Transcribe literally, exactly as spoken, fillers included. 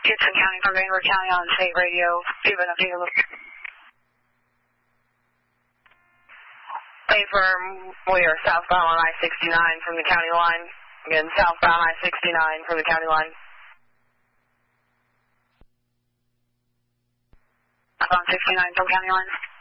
Gibson County from Vanderbilt County on state radio. Given a few. Affirm, we are southbound on I sixty-nine from the county line. Again, southbound I sixty-nine from the county line. On sixty-nine from county line.